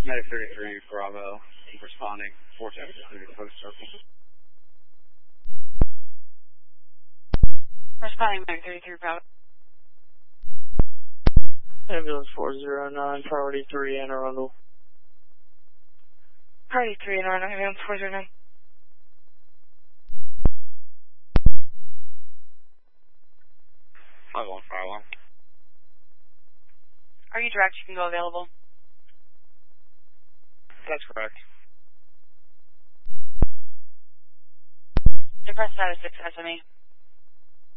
Medic 33, Bravo, responding, 410 post circle. Responding, Medic 33, Bravo. Ambulance 409, priority 3, Anne Arundel. Priority 3, Anne Arundel, ambulance 409. Are you direct? You can go available. That's correct. Depressed status 6 SMA.